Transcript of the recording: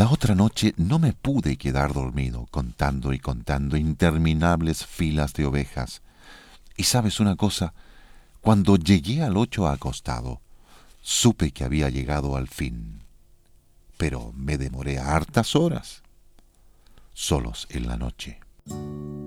La otra noche no me pude quedar dormido contando y contando interminables filas de ovejas. Y sabes una cosa, cuando llegué al 8 acostado, supe que había llegado al fin. Pero me demoré hartas horas, solos en la noche.